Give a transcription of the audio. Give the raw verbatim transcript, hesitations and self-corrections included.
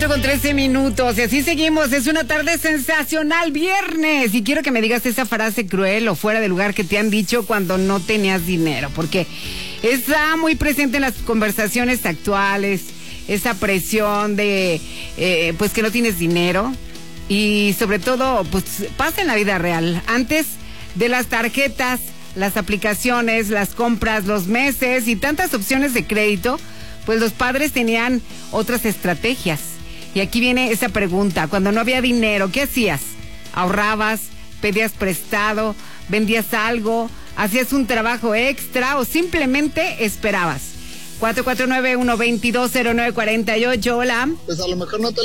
Con trece minutos y así seguimos. Es una tarde sensacional, viernes, y quiero que me digas esa frase cruel o fuera de lugar que te han dicho cuando no tenías dinero, porque está muy presente en las conversaciones actuales esa presión de eh, pues que no tienes dinero, y sobre todo pues pasa en la vida real. Antes de las tarjetas, las aplicaciones, las compras, los meses y tantas opciones de crédito, pues los padres tenían otras estrategias. Y aquí viene esa pregunta: cuando no había dinero, ¿qué hacías? ¿Ahorrabas? ¿Pedías prestado? ¿Vendías algo? ¿Hacías un trabajo extra o simplemente esperabas? cuatro cuatro nueve, uno dos dos, cero nueve cuatro ocho. Hola. Pues a lo mejor no te